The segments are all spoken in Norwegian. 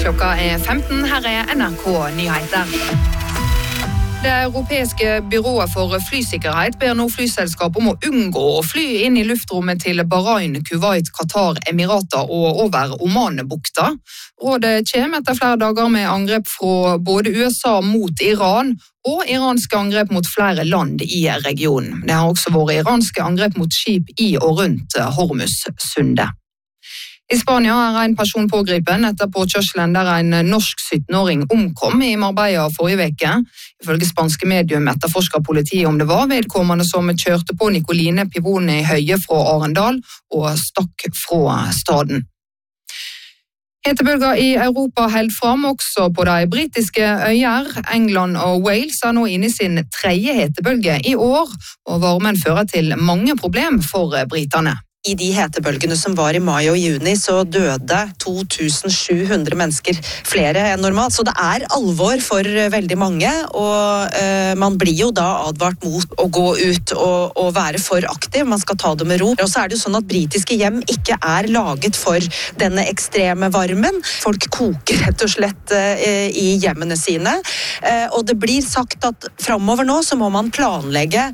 Klokka 15, her NRK Nyheter. Det europeiske byrået for flysikkerhet ber nå flyselskap om å unngå å fly inn i luftrommet til Bahrain, Kuwait, Qatar, Emirater og over Omanbukta. Rådet kommer etter flere dager med angrep fra både USA mot Iran og iranske angrep mot flere land i regionen. Det har også vært iranske angrep mot skip i og rundt Hormuzsundet. I Spania en person pågripen etter påkjørselen der en norsk 17-åring omkom i Marbella forrige uke. Ifølge spanske medium etterforsker politiet om det var vedkommende som kjørte på Nicoline Pivone Høie fra Arendal og stakk fra staden. Hetebølger i Europa held fram også på de britiske øyer. England og Wales nå inne i sin tredje hetebølge i år, og varmen fører til mange problem for britene. I de hetebølgene som var i mai og juni, så døde 2700 mennesker, flere enn normalt. Så det alvor for veldig mange, og man blir jo da advart mot å gå ut og være for aktiv. Man skal ta det med ro. Og så det jo sånn at britiske hjem ikke laget for denne ekstreme varmen. Folk koker rett og slett i hjemmene sine. Og det blir sagt at fremover nå så må man planlegge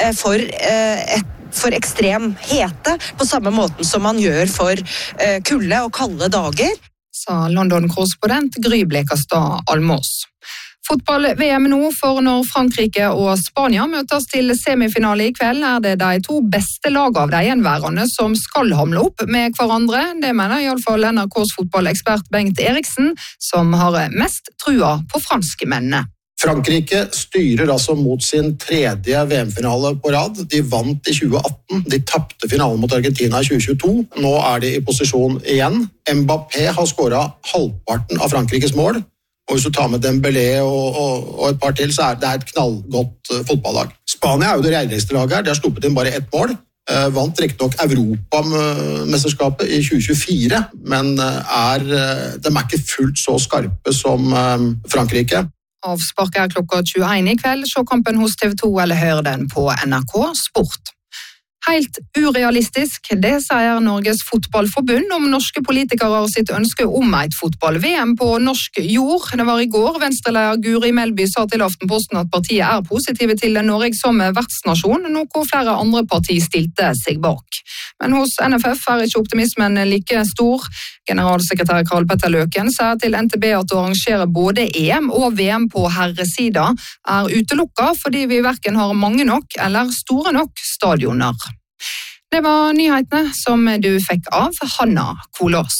for ekstrem hete, på samme måten som man gjør for kulde og kalde dager. Sa London-korrespondent Gry Blekastad Almås. Fotball-VM nå, for når Frankrike og Spania møtes til semifinale i kveld, det de to beste lag av de gjenværende som skal hamle opp med hverandre. Det mener i alle fall NRKs fotballekspert Bengt Eriksen, som har mest trua på franskmennene. Frankrike styrer altså mot sin tredje VM-finale på rad. De vant i 2018, de tappte finalen mot Argentina i 2022. Nå de i posisjon igjen. Mbappé har skåret halvparten av Frankrikes mål. Og hvis du tar med Dembélé og et par til, så det et knallgodt fotballag. Spania jo det reiligste laget her. De har sluppet inn bare ett mål. Vant riktig nok Europamesterskapet i 2024, men de ikke fullt så skarpe som Frankrike. Avspark klokka 21 i kveld, så kampen hos TV 2 eller hør den på NRK Sport. Helt urealistisk, det sier Norges fotballforbund om norske politikere sitt ønske om et fotball-VM på norsk jord. Det var i går Venstre-leder Guri Melby sa til Aftenposten at partiet positive til Norge som vertsnasjon, noe flere andre partier stilte seg bak. Men hos NFF ikke optimismen like stor. Generalsekretær Karl Petter Løken sier til NTB at å arrangere både EM og VM på herresida utelukket fordi vi hverken har mange nok eller store nok stadioner. Det var nyhetene som du fikk av Hanna Kolås.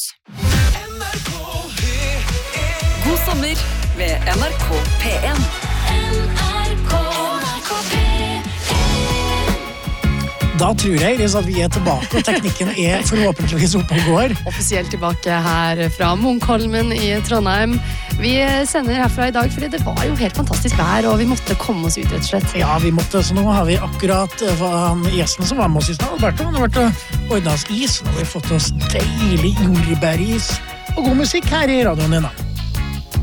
God sommer ved NRK P1. Da tror jeg at vi tilbake, og teknikken forhåpentligvis oppe og går. Offisielt tilbake her fra Munkholmen i Trondheim. Vi sender herfra i dag, fordi det var jo helt fantastisk vær, og vi måtte komme oss ut rett og slett. Ja, vi måtte, så nå har vi akkurat gjesten som var med oss i stedet, Alberto. Han har vært og ordnet oss is, og vi har fått oss deilig jordbæris og god musikk her i radioen din da.